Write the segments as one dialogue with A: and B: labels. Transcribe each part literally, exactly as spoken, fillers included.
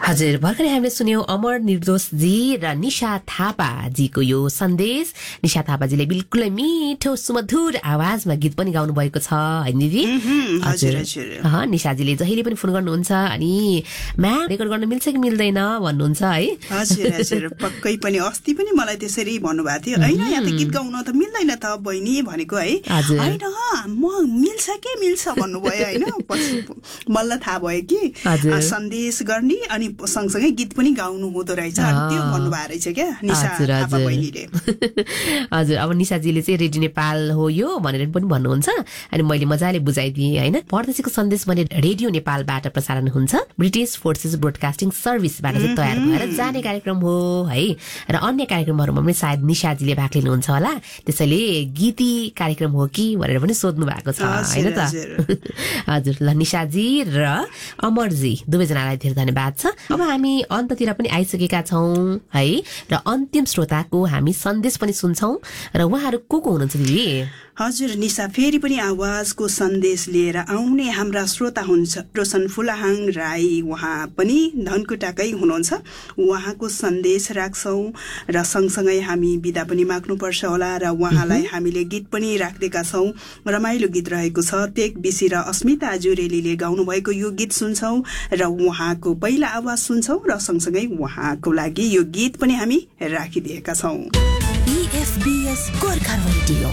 A: हजुर भर्खरै हामीले सुन्यौं अमर निर्दोष जी र निशा थापा जीको यो सन्देश। निशा थापाजीले बिल्कुलै मिठो सुमधुर आवाजमा गीत पनि गाउनु भएको छ हैन दिदी?
B: हजुर हजुर।
A: अह निशाजीले जहिले पनि फोन गर्नुहुन्छ अनि म्याम रेकर्ड गर्न मिल्छ कि मिल्दैन भन्नुहुन्छ है?
B: हजुर हजुर पक्कै पनि अस्ति पनि मलाई त्यसरी भन्नुभएको थियो हैन यहाँ त गीत गाउन त मिल्दैन त बहिनी भनेको है। हैन म मिल्छ के मिल्छ भन्नुभयो हैन। पछि मलाई थाहा भयो कि सन्देश गर्ने अनि सँगसँगै गीत पनि गाउनु हुँदो रहेछ अनि त्यो भन्नुभएको रहेछ क्या निशा थापा बहिनीले।
A: हजुर अब निशाजीले चाहिँ रेडियो नेपाल हो यो भनेर पनि भन्नुहुन्छ अनि मैले मजाले बुझाइदिएँ हैन। परदेशीको सन्देश भने रेडियो नेपालबाट प्रसारण हुन्छ, ब्रिटिस फोर्सेस ब्रोडकास्टिङ सर्भिसबाट चाहिँ तयार भएर जाने कार्यक्रम हो है। र अन्य कार्यक्रमहरुमा पनि सायद निशाजीले भाग लिनुहुन्छ होला, त्यसैले गीती कार्यक्रम हो कि भनेर पनि सोध्नु भएको छ हैन त? हजुर ल निशाजी र अमरजी दुवैजनालाई धेरै धन्यवाद छ। अब हामी अन्ततिर पनि आइसकेका छौं है र अन्तिम श्रोताको हामी सन्देश पनि सुन्छौं र उहाँहरु को को हुनुहुन्छ दिदी?
B: हजुर निशा फेरि पनि आवाजको सन्देश लिएर आउने हाम्रा श्रोता हुनुहुन्छ रोशन फुलाहाङ राई, उहाँ पनि धनकुटाकै हुनुहुन्छ। उहाँको सन्देश राख्छौं र सँगसँगै हामी बिदा पनि माग्नुपर्छ होला र उहाँलाई हामीले गीत पनि राख्देका छौं। रमाइलो गीत रहेको छ, तेक बिसी र अस्मिता जुरेलीले गाउनु भएको यो गीत सुन्छौं र उहाँको पहिला आवाज सुन्छौं र सँगसँगै उहाँको लागि यो गीत पनि हामी राखिदिएका छौं।
A: FBS Gorkha radio.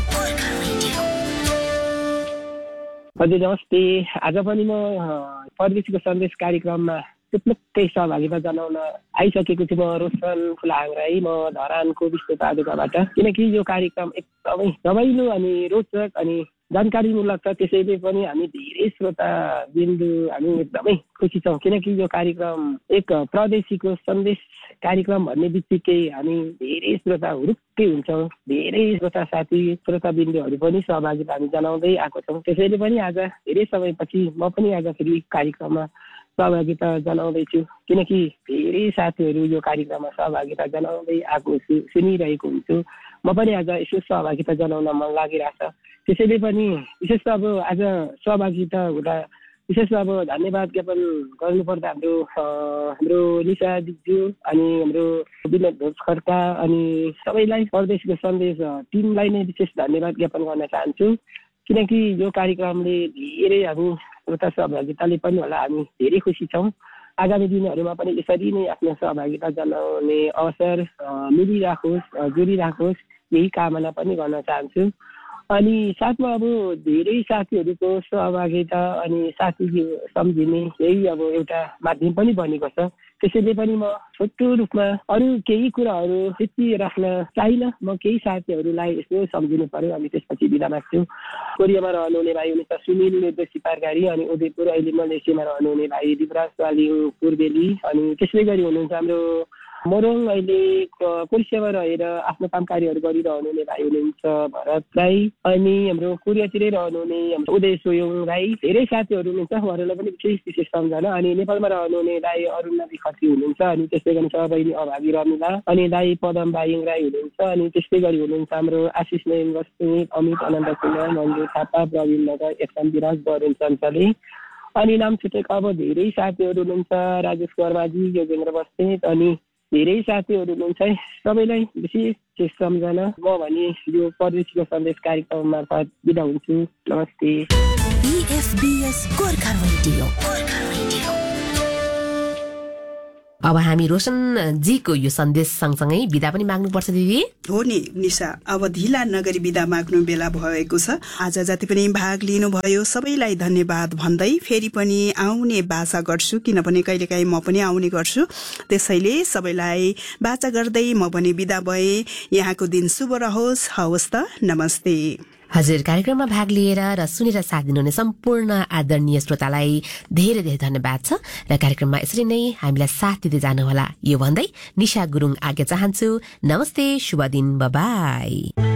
C: हजुर नमस्ते। आज पनि म परदेशीको सन्देश कार्यक्रममा टुप्लुक्कै सहभागिता जनाउन आइसकेको छु। म रोशन फुलाहाङ राई, म धरानको विश्व तालुकाबाट। किनकि यो कार्यक्रम एकदमै रमाइलो अनि रोचक अनि जानकारीमूलक छ, त्यसैले पनि हामी धेरै श्रोता बिन्दु हामी एकदमै खुसी छौँ। किनकि यो कार्यक्रम एक परदेशीको सन्देश कार्यक्रम भन्ने बित्तिकै हामी धेरै श्रोता हुरुक्कै हुन्छौँ। धेरै श्रोता साथी श्रोता बिन्दुहरू पनि सहभागिता हामी जनाउँदै आएको छौँ। त्यसैले पनि आज धेरै समयपछि म पनि आज फेरि कार्यक्रममा सहभागिता जनाउँदैछु। किनकि धेरै साथीहरू यो कार्यक्रममा सहभागिता जनाउँदै आएको छु, सुनिरहेको हुन्छु। म पनि आज यसो सहभागिता जनाउन मन लागिरहेछ। त्यसैले पनि विशेष अब आज सहभागिता हुँदा विशेष अब धन्यवाद ज्ञापन गर्नुपर्दा हाम्रो हाम्रो निशा दिज्यू अनि हाम्रो विनोद खड्का अनि सबैलाई परदेशीको सन्देश टिमलाई नै विशेष धन्यवाद ज्ञापन गर्न चाहन्छु। किनकि यो कार्यक्रमले धेरै हामी श्रोता सहभागिताले पनि होला हामी धेरै खुसी छौँ। आगामी दिनहरूमा पनि यसरी नै आफ्नो सहभागिता जनाउने अवसर मिलिराखोस्, जोडिराखोस्, यही कामना पनि गर्न चाहन्छु। अनि साथमा अब धेरै साथीहरूको सहभागिता अनि साथी सम्झिने यही अब एउटा माध्यम पनि बनेको छ। त्यसैले पनि म छोटो रूपमा अरू केही कुराहरू त्यति राख्न चाहिनँ। म केही साथीहरूलाई यसो सम्झिनु पर्यो अनि त्यसपछि बिदा माग्छु। कोरियामा रहनुहुने भाइ हुनुहुन्छ सुनिल निर्देशी पारगारी अनि उदयपुर अहिले मलेसियामा रहनुहुने भाइ दिवराज वालिङ पूर्वेली अनि त्यसै गरी हुनुहुन्छ हाम्रो मोरङ अहिले कोरियामा रहेर आफ्नो काम कार्यहरू गरिरहनु हुने भाइ हुनुहुन्छ भरत राई अनि हाम्रो कोरियातिरै रहनुहुने हाम्रो उदय सोयोङ राई धेरै साथीहरू हुनुहुन्छ। उहाँहरूलाई पनि विशेष विशेष सम्झना। अनि नेपालमा रहनुहुने दाई अरुण नदी खत्री हुनुहुन्छ अनि त्यसै गरी बहिनी अभागी रमिला अनि दाई पदम बाइङ राई हुनुहुन्छ अनि त्यस्तै गरी हुनुहुन्छ हाम्रो आशिष नयन बस्नेत, अमित अनन्त कुमार, मन्जु थापा, प्रवीण नगर, एफएम विराज, वरुण चञ्चले अनि नाम छुटेको अब धेरै साथीहरू हुनुहुन्छ राजेश कर्माजी, योगेन्द्र बस्नेत अनि धेरै साथीहरू हुनुहुन्छ। सबैलाई विशेष विशेष सम्झना। म भने यो परदेशीको सन्देश कार्यक्रम मार्फत बिदा हुन्छु। नमस्ते।
A: अब हामी रोशन जीको यो सन्देश सँगसँगै बिदा पनि माग्नुपर्छ दिदी।
B: हो नि निशा, अब ढिला नगरी बिदा माग्नु बेला भएको छ। आज जति पनि भाग लिनुभयो सबैलाई धन्यवाद भन्दै फेरि पनि आउने बाचा गर्छु, किनभने कहिलेकाहीँ म पनि आउने गर्छु। त्यसैले सबैलाई बाचा गर्दै म पनि बिदा भए। यहाँको दिन शुभ रहोस्। हवस् त, नमस्ते।
A: हजुर कार्यक्रममा भाग लिएर र सुनेर साथ दिनुहुने सम्पूर्ण आदरणीय श्रोतालाई धेरै धेरै धन्यवाद छ र कार्यक्रममा यसरी नै हामीलाई साथ दिँदै जानुहोला यो भन्दै निशा गुरुङ आज्ञा चाहन्छु। नमस्ते, शुभ दिन, बाइ बाइ।